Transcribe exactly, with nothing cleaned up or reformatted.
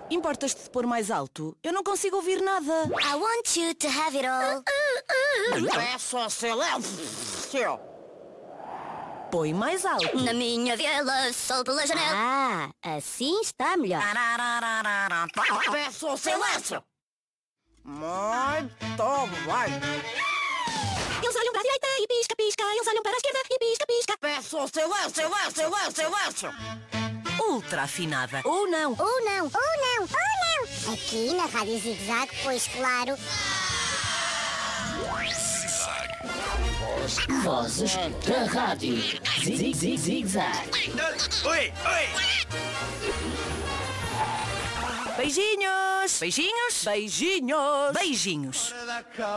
Importas-te de pôr mais alto? Eu não consigo ouvir nada. I want you to have it all. Peço silêncio. Põe mais alto. Na minha vila, sol pela janela. Ah, assim está melhor. Peço silêncio. Muito bem. Eles olham para a direita e pisca, pisca. Eles olham para a esquerda e pisca, pisca. Peço silêncio, silêncio, silêncio. Ultra afinada. Ou não. Ou não, ou não, ou não. Aqui na Rádio Zig Zag, pois claro. Vozes da Rádio Zig Zig Zig Zag. Oi, oi. Beijinhos. Beijinhos. Beijinhos. Beijinhos.